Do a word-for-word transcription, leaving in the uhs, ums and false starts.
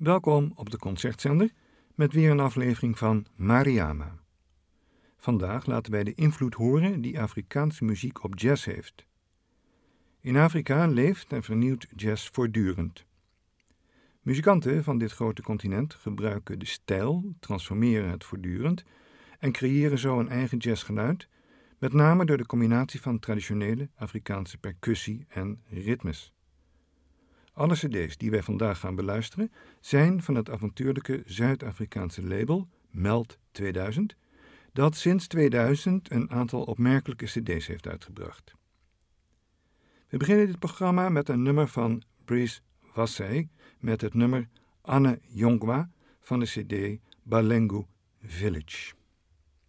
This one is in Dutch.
Welkom op de Concertzender met weer een aflevering van Mariama. Vandaag laten wij de invloed horen die Afrikaanse muziek op jazz heeft. In Afrika leeft en vernieuwt jazz voortdurend. Muzikanten van dit grote continent gebruiken de stijl, transformeren het voortdurend en creëren zo een eigen jazzgeluid, met name door de combinatie van traditionele Afrikaanse percussie en ritmes. Alle cd's die wij vandaag gaan beluisteren zijn van het avontuurlijke Zuid-Afrikaanse label Melt tweeduizend, dat sinds tweeduizend een aantal opmerkelijke cd's heeft uitgebracht. We beginnen dit programma met een nummer van Brice Wassey met het nummer Anne Yongwa van de cd Balengu Village.